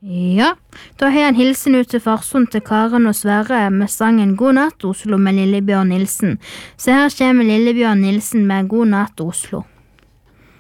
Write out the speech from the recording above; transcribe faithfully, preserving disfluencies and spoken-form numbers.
Ja, da har jeg en hilsen ut til Farsund til Karen og Sverre med sangen God natt Oslo med Lillebjørn Nilsen. Så her kommer Lillebjørn Nilsen med God natt Oslo.